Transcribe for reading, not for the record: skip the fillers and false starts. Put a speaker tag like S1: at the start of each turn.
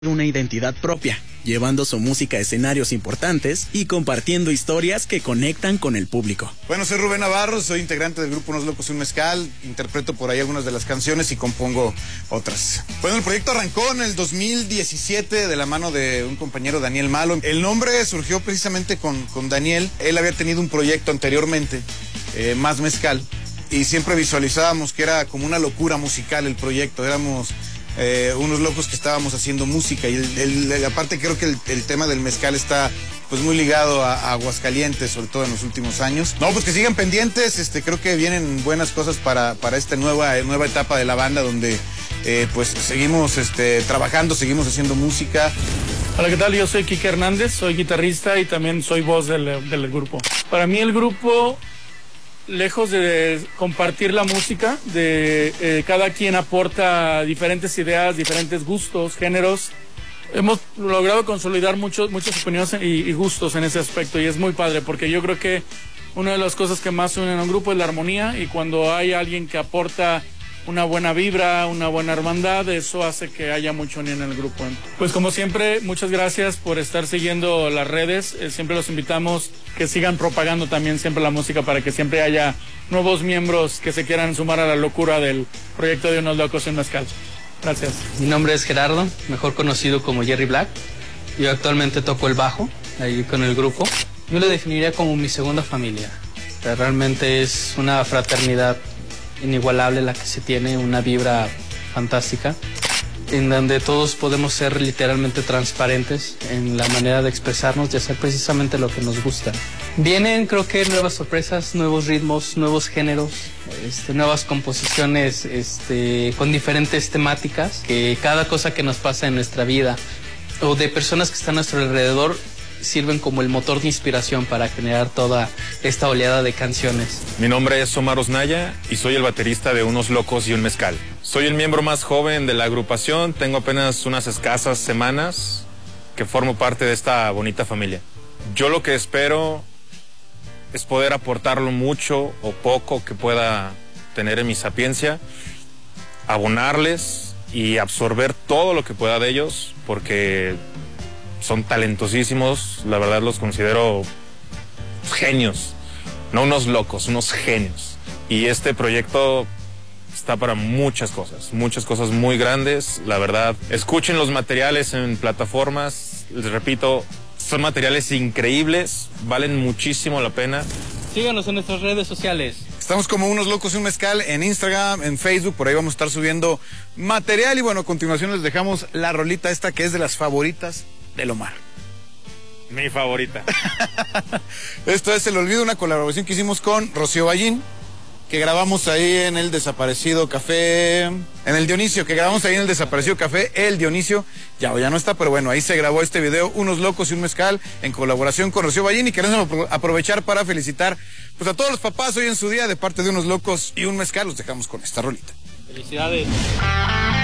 S1: una identidad propia, llevando su música a escenarios importantes y compartiendo historias que conectan con el público.
S2: Bueno, soy Rubén Navarro, soy integrante del grupo Unos Locos y un Mezcal, interpreto por ahí algunas de las canciones y compongo otras. Bueno, el proyecto arrancó en el 2017 de la mano de un compañero, Daniel Malo. El nombre surgió precisamente con Daniel. Él había tenido un proyecto anteriormente, Más Mezcal, y siempre visualizábamos que era como una locura musical el proyecto. Éramos unos locos que estábamos haciendo música y aparte creo que el tema del mezcal está pues muy ligado a Aguascalientes, sobre todo en los últimos años. No, pues que sigan pendientes, creo que vienen buenas cosas para esta nueva etapa de la banda donde pues seguimos trabajando, seguimos haciendo música.
S3: Hola, ¿qué tal? Yo soy Quique Hernández, soy guitarrista y también soy voz del grupo. Para mí el grupo, lejos de compartir la música, cada quien aporta diferentes ideas, diferentes gustos, géneros. Hemos logrado consolidar muchas opiniones y gustos en ese aspecto y es muy padre porque yo creo que una de las cosas que más unen a un grupo es la armonía y cuando hay alguien que aporta una buena vibra, una buena hermandad, eso hace que haya mucha unión en el grupo. Pues como siempre, muchas gracias por estar siguiendo las redes, siempre los invitamos que sigan propagando también siempre la música para que siempre haya nuevos miembros que se quieran sumar a la locura del proyecto de Unos Locos y un Mezcal. Gracias.
S4: Mi nombre es Gerardo, mejor conocido como Jerry Black. Yo actualmente toco el bajo ahí con el grupo. Yo lo definiría como mi segunda familia. Realmente es una fraternidad inigualable la que se tiene, una vibra fantástica, en donde todos podemos ser literalmente transparentes en la manera de expresarnos y hacer precisamente lo que nos gusta. Vienen, creo que, nuevas sorpresas, nuevos ritmos, nuevos géneros, nuevas composiciones con diferentes temáticas, que cada cosa que nos pasa en nuestra vida o de personas que están a nuestro alrededor sirven como el motor de inspiración para generar toda esta oleada de canciones.
S5: Mi nombre es Omar Osnaya y soy el baterista de Unos Locos y un Mezcal. Soy el miembro más joven de la agrupación, tengo apenas unas escasas semanas que formo parte de esta bonita familia. Yo lo que espero es poder aportar lo mucho o poco que pueda tener en mi sapiencia, abonarles y absorber todo lo que pueda de ellos, porque son talentosísimos, la verdad los considero genios, no unos locos, unos genios. Y este proyecto está para muchas cosas muy grandes, la verdad. Escuchen los materiales en plataformas, les repito, son materiales increíbles, valen muchísimo la pena.
S4: Síganos en nuestras redes sociales.
S2: Estamos como Unos Locos y un Mezcal en Instagram, en Facebook, por ahí vamos a estar subiendo material y bueno, a continuación les dejamos la rolita esta que es de las favoritas del Omar.
S5: Mi favorita.
S2: Esto es El Olvido, una colaboración que hicimos con Rocío Ballín, que grabamos ahí en el Desaparecido Café, en el Dionisio, que grabamos ahí en el Desaparecido Café, el Dionisio, ya no está, pero bueno, ahí se grabó este video, Unos Locos y un Mezcal, en colaboración con Rocío Ballín, y queremos aprovechar para felicitar pues a todos los papás hoy en su día de parte de Unos Locos y un Mezcal. Los dejamos con esta rolita.
S4: Felicidades.